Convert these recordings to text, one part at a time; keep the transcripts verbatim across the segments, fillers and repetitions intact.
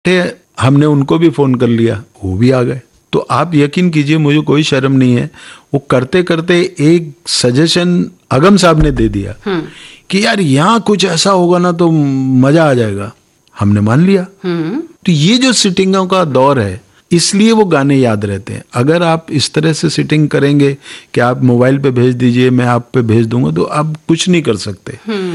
हमने उनको भी फोन कर लिया, वो भी आ गए। तो आप यकीन कीजिए, मुझे कोई शर्म नहीं है, वो करते करते एक सजेशन अगम साहब ने दे दिया कि यार यहाँ कुछ ऐसा होगा ना तो मजा आ जाएगा। हमने मान लिया। तो ये जो सिटिंगों का दौर है, इसलिए वो गाने याद रहते हैं। अगर आप इस तरह से सिटिंग करेंगे कि आप मोबाइल पे भेज दीजिए, मैं आप पे भेज दूंगा, तो आप कुछ नहीं कर सकते।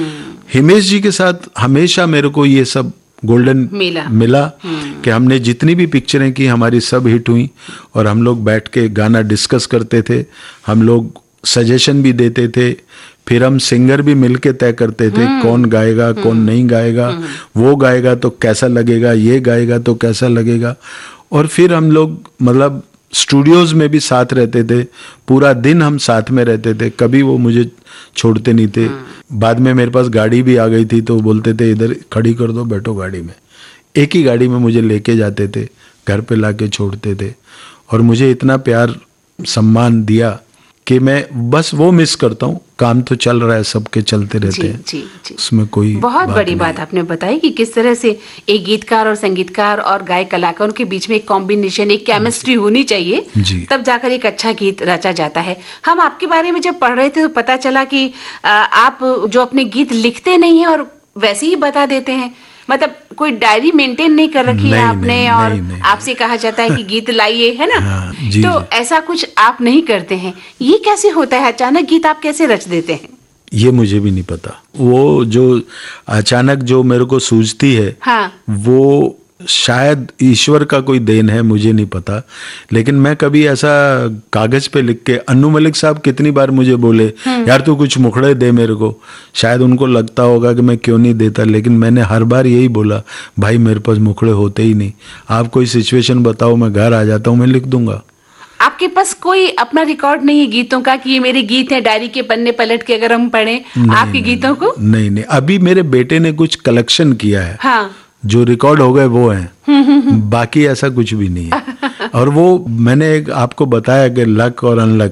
हिमेश जी के साथ हमेशा मेरे को ये सब गोल्डन मिला, मिला कि हमने जितनी भी पिक्चरें की हमारी सब हिट हुई, और हम लोग बैठ के गाना डिस्कस करते थे, हम लोग सजेशन भी देते थे, फिर हम सिंगर भी मिलके तय करते थे कौन गाएगा कौन नहीं गाएगा, वो गाएगा तो कैसा लगेगा, ये गाएगा तो कैसा लगेगा। और फिर हम लोग मतलब स्टूडियोज में भी साथ रहते थे, पूरा दिन हम साथ में रहते थे, कभी वो मुझे छोड़ते नहीं थे। बाद में मेरे पास गाड़ी भी आ गई थी तो बोलते थे इधर खड़ी कर दो, बैठो गाड़ी में। एक ही गाड़ी में मुझे लेके जाते थे, घर पे लाके छोड़ते थे, और मुझे इतना प्यार सम्मान दिया कि मैं बस वो मिस करता हूँ। काम तो चल रहा है, सबके चलते रहते जी, हैं, जी, जी। उसमें कोई बहुत बात बड़ी नहीं बात आपने बताई कि किस तरह से एक गीतकार और संगीतकार और गायक कलाकारों के बीच में एक कॉम्बिनेशन, एक केमिस्ट्री होनी चाहिए, तब जाकर एक अच्छा गीत रचा जाता है। हम आपके बारे में जब पढ़ रहे थे तो पता चला कि आप जो अपने गीत लिखते नहीं है और वैसे ही बता देते हैं, मतलब कोई डायरी मेंटेन नहीं कर रखी है आपने, नहीं, और नहीं, आपसे कहा जाता है कि गीत लाइए, है ना। हाँ, जी, तो जी। ऐसा कुछ आप नहीं करते हैं। ये कैसे होता है, अचानक गीत आप कैसे रच देते हैं? ये मुझे भी नहीं पता। वो जो अचानक जो मेरे को सूझती है, हाँ। वो शायद ईश्वर का कोई देन है, मुझे नहीं पता। लेकिन मैं कभी ऐसा कागज पे लिख के, अन्नू मलिक साहब कितनी बार मुझे बोले यार तू कुछ मुखड़े दे मेरे को, शायद उनको लगता होगा कि मैं क्यों नहीं देता, लेकिन मैंने हर बार यही बोला भाई मेरे पास मुखड़े होते ही नहीं, आप कोई सिचुएशन बताओ, मैं घर आ जाता हूँ, मैं लिख दूंगा। आपके पास कोई अपना रिकॉर्ड नहीं है गीतों का कि ये मेरे गीत हैं, डायरी के पन्ने पलट के अगर हम पढ़ें आपके गीतों को? नहीं नहीं, अभी मेरे बेटे ने कुछ कलेक्शन किया है, हाँ। जो रिकॉर्ड हो गए वो हैं, बाकी ऐसा कुछ भी नहीं है। और वो मैंने एक आपको बताया कि लक और अनलक,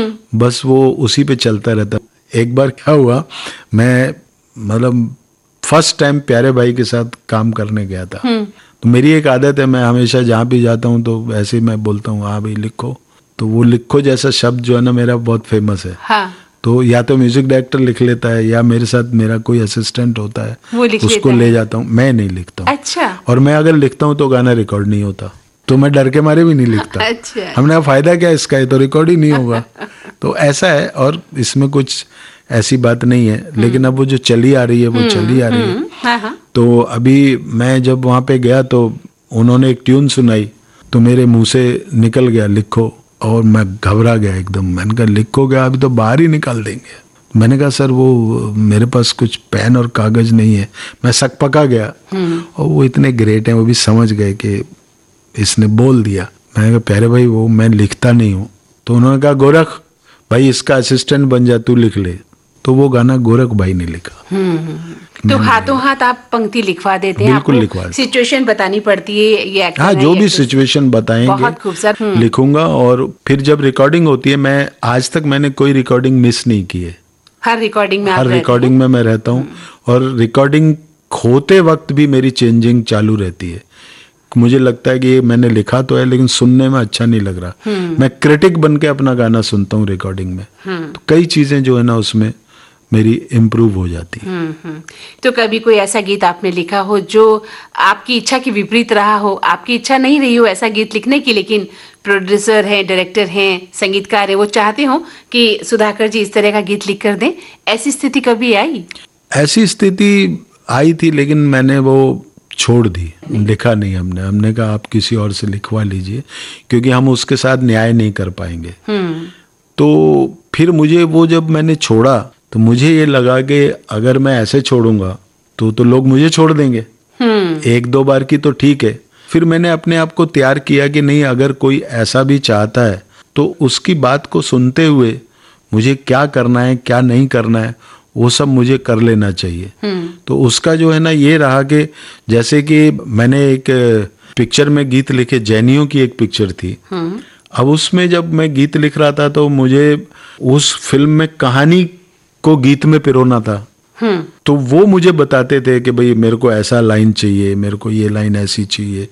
बस वो उसी पे चलता रहता। एक बार क्या हुआ, मैं मतलब फर्स्ट टाइम प्यारे भाई के साथ काम करने गया था, तो मेरी एक आदत है, मैं हमेशा जहाँ भी जाता हूँ तो ऐसे ही मैं बोलता हूँ हाँ भाई लिखो, तो वो लिखो जैसा शब्द जो है ना मेरा बहुत फेमस है। हाँ। तो या तो म्यूजिक डायरेक्टर लिख लेता है या मेरे साथ मेरा कोई असिस्टेंट होता है, वो लिख उसको लेता ले है। जाता हूँ, मैं नहीं लिखता हूँ। अच्छा। और मैं अगर लिखता हूँ तो गाना रिकॉर्ड नहीं होता, तो मैं डर के मारे भी नहीं लिखता। अच्छा। हमने फायदा क्या इसका, है तो रिकॉर्ड ही नहीं होगा। तो ऐसा है, और इसमें कुछ ऐसी बात नहीं है, लेकिन अब वो जो चली आ रही है वो चली आ रही है। हाँ हाँ। तो अभी मैं जब वहाँ पे गया तो उन्होंने एक ट्यून सुनाई, तो मेरे मुंह से निकल गया लिखो, और मैं घबरा गया एकदम। मैंने कहा लिखो गया, अभी तो बाहर ही निकाल देंगे। मैंने कहा सर वो मेरे पास कुछ पेन और कागज नहीं है। मैं सक पका गया, और वो इतने ग्रेट हैं, वो भी समझ गए कि इसने बोल दिया। मैंने कहा प्यारे भाई वो मैं लिखता नहीं हूँ। तो उन्होंने कहा गोरख भाई इसका असिस्टेंट बन जा, तू लिख ले। तो वो गाना गोरख भाई ने लिखा। तो हाथों हाथ आप पंक्ति लिखवा देते हैं? बिल्कुल लिखवा। सिचुएशन बतानी पड़ती है, ये एक्टर हाँ जो भी सिचुएशन बताएंगे बहुत खूबसूरत लिखूंगा। और फिर जब रिकॉर्डिंग होती है, मैं आज तक मैंने कोई रिकॉर्डिंग मिस नहीं की है। हर रिकॉर्डिंग में हर रिकॉर्डिंग में मैं रहता हूँ, और रिकॉर्डिंग होते वक्त भी मेरी चेंजिंग चालू रहती है। मुझे लगता है कि ये मैंने लिखा तो है लेकिन सुनने में अच्छा नहीं लग रहा, मैं क्रिटिक बन के अपना गाना सुनता हूँ रिकॉर्डिंग में। तो कई चीजें जो है ना उसमें मेरी इम्प्रूव हो जाती है। तो कभी कोई ऐसा गीत आपने लिखा हो जो आपकी इच्छा के विपरीत रहा हो, आपकी इच्छा नहीं रही हो ऐसा गीत लिखने की, लेकिन प्रोड्यूसर हैं, डायरेक्टर हैं, संगीतकार है, वो चाहते हो कि सुधाकर जी इस तरह का गीत लिख कर दें, ऐसी स्थिति कभी आई? ऐसी स्थिति आई थी, लेकिन मैंने वो छोड़ दी, लिखा नहीं हमने। हमने कहा आप किसी और से लिखवा लीजिए, क्योंकि हम उसके साथ न्याय नहीं कर पाएंगे। तो फिर मुझे वो जब मैंने छोड़ा तो मुझे ये लगा कि अगर मैं ऐसे छोड़ूंगा तो तो लोग मुझे छोड़ देंगे। एक दो बार की तो ठीक है, फिर मैंने अपने आप को तैयार किया कि नहीं, अगर कोई ऐसा भी चाहता है तो उसकी बात को सुनते हुए मुझे क्या करना है क्या नहीं करना है वो सब मुझे कर लेना चाहिए। तो उसका जो है ना ये रहा कि जैसे कि मैंने एक पिक्चर में गीत लिखे, जैनियों की एक पिक्चर थी। अब उसमें जब मैं गीत लिख रहा था तो मुझे उस फिल्म में कहानी को गीत में पिरोना था। तो वो मुझे बताते थे कि भाई मेरे को ऐसा लाइन चाहिए, मेरे को ये लाइन ऐसी चाहिए,